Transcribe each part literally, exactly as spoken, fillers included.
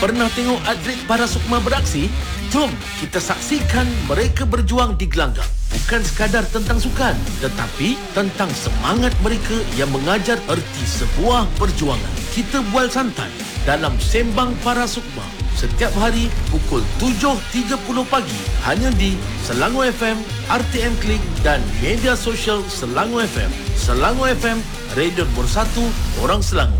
Pernah tengok atlet Para Sukma beraksi? Jom kita saksikan mereka berjuang di gelanggang. Bukan sekadar tentang sukan, tetapi tentang semangat mereka yang mengajar erti sebuah perjuangan. Kita bual santai dalam Sembang Para Sukma setiap hari pukul tujuh tiga puluh pagi hanya di Selangor F M, R T M Klik dan media sosial Selangor F M. Selangor F M, radio nombor satu orang Selangor.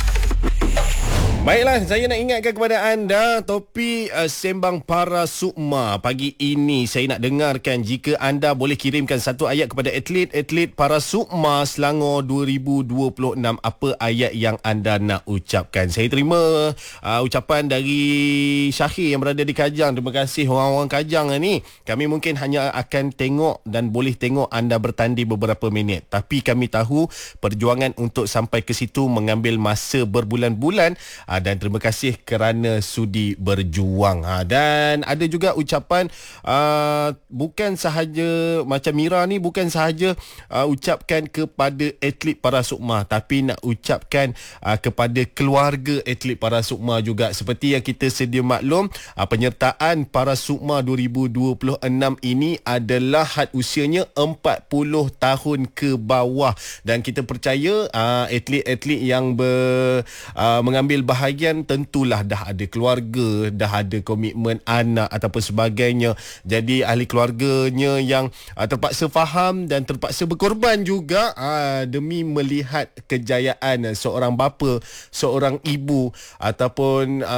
Baiklah, saya nak ingatkan kepada anda topik uh, Sembang Para Sukma pagi ini. Saya nak dengarkan jika anda boleh kirimkan satu ayat kepada atlet-atlet Para Sukma Selangor dua ribu dua puluh enam. Apa ayat yang anda nak ucapkan? Saya terima uh, ucapan dari Syahir yang berada di Kajang. Terima kasih orang-orang Kajang ni. Kami mungkin hanya akan tengok dan boleh tengok anda bertanding beberapa minit. Tapi kami tahu perjuangan untuk sampai ke situ mengambil masa berbulan-bulan. Uh, dan terima kasih kerana sudi berjuang. Ha, dan ada juga ucapan uh, bukan sahaja macam Mira ni, bukan sahaja uh, ucapkan kepada atlet Para Sukma, tapi nak ucapkan uh, kepada keluarga atlet Para Sukma juga. Seperti yang kita sedia maklum, uh, penyertaan Para Sukma dua ribu dua puluh enam ini adalah had usianya empat puluh tahun ke bawah. Dan kita percaya uh, atlet-atlet yang ber, uh, mengambil bahagian bahagian tentulah dah ada keluarga, dah ada komitmen anak ataupun sebagainya. Jadi ahli keluarganya yang uh, terpaksa faham dan terpaksa berkorban juga uh, demi melihat kejayaan uh, seorang bapa, seorang ibu ataupun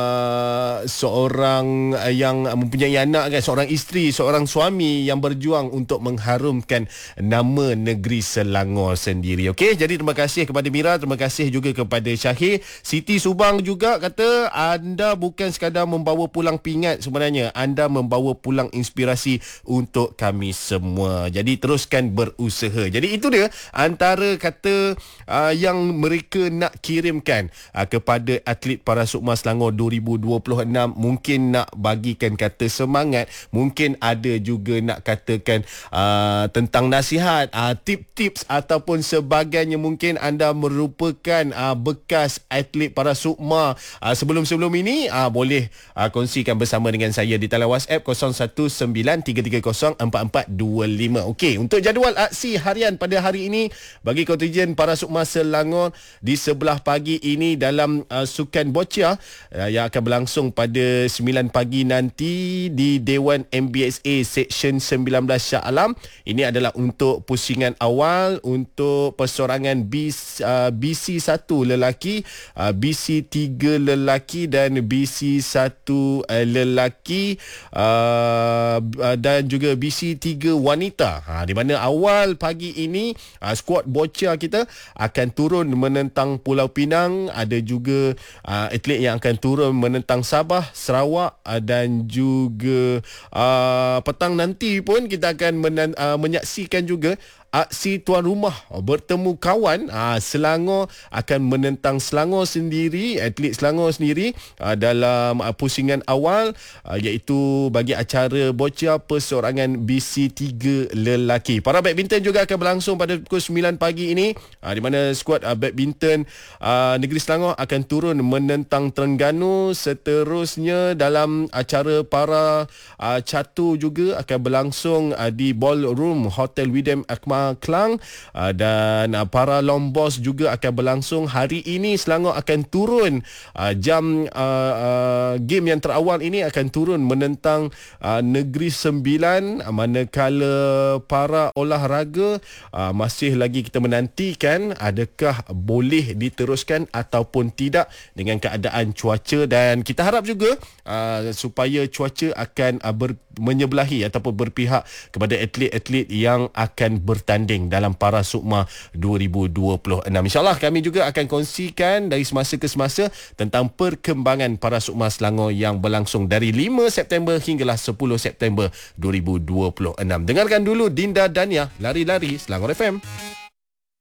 uh, seorang uh, yang mempunyai anak kan, seorang isteri, seorang suami yang berjuang untuk mengharumkan nama negeri Selangor sendiri. Okey, jadi terima kasih kepada Mira, terima kasih juga kepada Syahir. Siti Subang juga kata anda bukan sekadar membawa pulang pingat, sebenarnya anda membawa pulang inspirasi untuk kami semua. Jadi teruskan berusaha. Jadi itu dia antara kata uh, yang mereka nak kirimkan uh, kepada atlet Para Sukma Selangor dua ribu dua puluh enam. Mungkin nak bagikan kata semangat, mungkin ada juga nak katakan uh, tentang nasihat, uh, tip-tips ataupun sebagainya. Mungkin anda merupakan uh, bekas atlet Para Sukma Uh, sebelum-sebelum ini uh, boleh uh, kongsikan bersama dengan saya di talian WhatsApp kosong satu sembilan tiga tiga kosong empat empat dua lima. Okey, untuk jadual aksi harian pada hari ini bagi kontijen Para Sukma Selangor di sebelah pagi ini dalam uh, Sukan Boccia uh, yang akan berlangsung pada sembilan pagi nanti di Dewan M B S A Seksyen sembilan belas Shah Alam. Ini adalah untuk pusingan awal untuk persorangan B, uh, B C satu lelaki, uh, B C tiga lelaki dan B C satu uh, lelaki uh, dan juga B C tiga wanita. Ha, di mana awal pagi ini uh, skuad Boccia kita akan turun menentang Pulau Pinang. Ada juga uh, atlet yang akan turun menentang Sabah, Sarawak uh, dan juga uh, petang nanti pun kita akan men- uh, menyaksikan juga aksi tuan rumah bertemu kawan. uh, Selangor akan menentang Selangor sendiri, atlet Selangor sendiri uh, dalam uh, pusingan awal uh, iaitu bagi acara Boccia persorangan B C tiga lelaki. Para badminton juga akan berlangsung pada pukul sembilan pagi ini uh, di mana skuad uh, badminton uh, negeri Selangor akan turun menentang Terengganu. Seterusnya dalam acara para uh, catur juga akan berlangsung uh, di Ballroom Hotel Widem Akmal Klang uh, dan uh, para Lombos juga akan berlangsung hari ini. Selangor akan turun uh, jam uh, uh, game yang terawal ini akan turun menentang uh, Negeri Sembilan, uh, manakala para olahraga uh, masih lagi kita menantikan adakah boleh diteruskan ataupun tidak dengan keadaan cuaca. Dan kita harap juga uh, supaya cuaca akan uh, ber, menyebelahi ataupun berpihak kepada atlet-atlet yang akan bertanding bertanding dalam Para Sukma dua ribu dua puluh enam. InsyaAllah kami juga akan kongsikan dari semasa ke semasa tentang perkembangan Para Sukma Selangor yang berlangsung dari lima September hinggalah sepuluh September dua ribu dua puluh enam. Dengarkan dulu Dinda Dania, Lari-Lari Selangor F M.